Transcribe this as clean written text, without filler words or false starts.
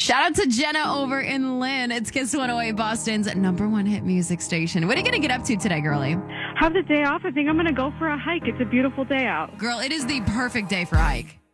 Shout out to Jenna over in Lynn. It's Kiss 108, Boston's number one hit music station. What are you going to get up to today, girlie? Have the day off. I think I'm going to go for a hike. It's a beautiful day out. Girl, it is the perfect day for a hike.